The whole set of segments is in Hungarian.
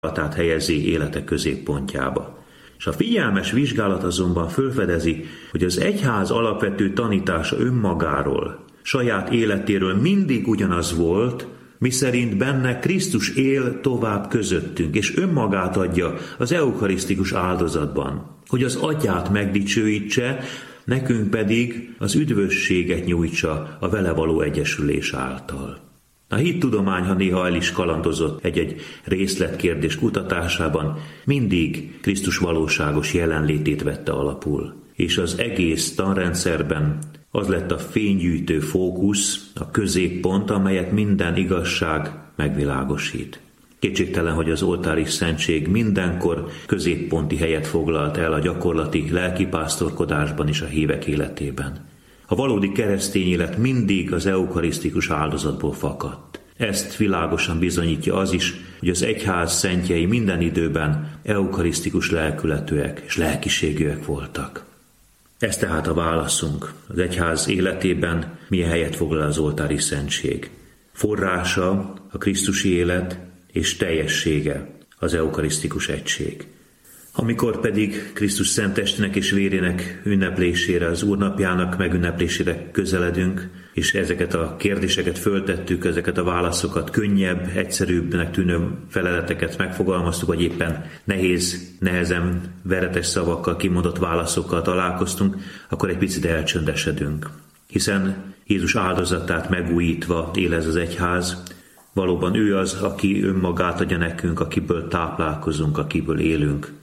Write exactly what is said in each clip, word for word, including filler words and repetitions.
vizsgálatát helyezi élete középpontjába. És a figyelmes vizsgálat azonban felfedezi, hogy az egyház alapvető tanítása önmagáról, saját életéről mindig ugyanaz volt, miszerint benne Krisztus él tovább közöttünk, és önmagát adja az eukarisztikus áldozatban, hogy az Atyát megdicsőítse, nekünk pedig az üdvösséget nyújtsa a vele való egyesülés által. A hittudomány, ha néha el is kalandozott egy-egy részletkérdés kutatásában, mindig Krisztus valóságos jelenlétét vette alapul, és az egész tanrendszerben az lett a fénygyűjtő fókusz, a középpont, amelyet minden igazság megvilágosít. Kétségtelen, hogy az oltári szentség mindenkor középponti helyet foglalt el a gyakorlati lelkipásztorkodásban és a hívek életében. A valódi keresztény élet mindig az eukarisztikus áldozatból fakadt. Ezt világosan bizonyítja az is, hogy az egyház szentjei minden időben eukarisztikus lelkületűek és lelkiségűek voltak. Ez tehát a válaszunk. Az egyház életében milyen helyet foglal az oltári szentség. Forrása a krisztusi élet és teljessége az eukarisztikus egység. Amikor pedig Krisztus szent testének és vérének ünneplésére, az Úrnapjának megünneplésére közeledünk, és ezeket a kérdéseket föltettük, ezeket a válaszokat, könnyebb, egyszerűbbnek tűnő feleleteket megfogalmaztuk, vagy éppen nehéz, nehezen veretes szavakkal kimondott válaszokkal találkoztunk, akkor egy picit elcsöndesedünk. Hiszen Jézus áldozatát megújítva él ez az egyház, valóban ő az, aki önmagát adja nekünk, akiből táplálkozunk, akiből élünk.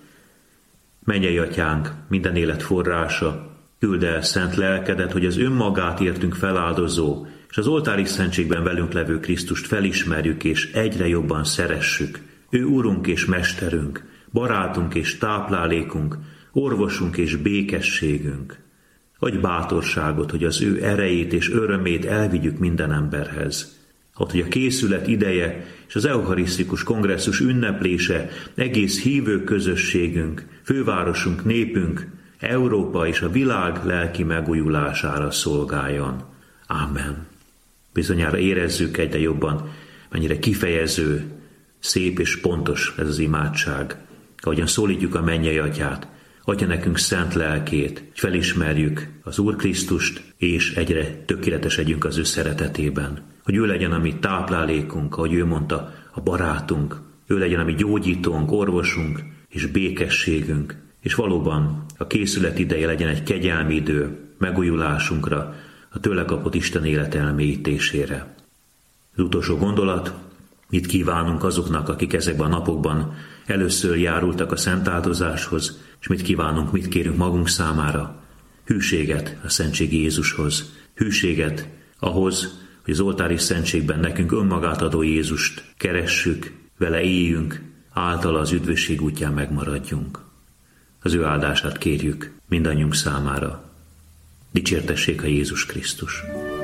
Mennyei Atyánk, minden élet forrása, küld el szent lelkedet, hogy az önmagát értünk feláldozó, és az oltári szentségben velünk levő Krisztust felismerjük és egyre jobban szeressük. Ő Urunk és Mesterünk, barátunk és táplálékunk, orvosunk és békességünk. Adj bátorságot, hogy az ő erejét és örömét elvigyük minden emberhez. Ott, hogy a készület ideje és az eukarisztikus kongresszus ünneplése egész hívő közösségünk, fővárosunk, népünk, Európa és a világ lelki megújulására szolgáljon. Ámen. Bizonyára érezzük egyre jobban, mennyire kifejező, szép és pontos ez az imádság. Ahogyan szólítjuk a mennyei Atyát, adja nekünk szent lelkét, hogy felismerjük az Úr Krisztust, és egyre tökéletesedjünk az ő szeretetében. Hogy ő legyen a mi táplálékunk, ahogy ő mondta, a barátunk, ő legyen a mi gyógyítónk, orvosunk és békességünk, és valóban a készület ideje legyen egy kegyelmi idő megújulásunkra, a tőle kapott Isten élet elmélyítésére. Az utolsó gondolat, mit kívánunk azoknak, akik ezekben a napokban először járultak a szentáldozáshoz, és mit kívánunk, mit kérünk magunk számára? Hűséget a szentségi Jézushoz, hűséget ahhoz, hogy az oltári szentségben nekünk önmagát adó Jézust keressük, vele éljünk, általa az üdvösség útján megmaradjunk. Az ő áldását kérjük mindannyiunk számára. Dicsértessék a Jézus Krisztus!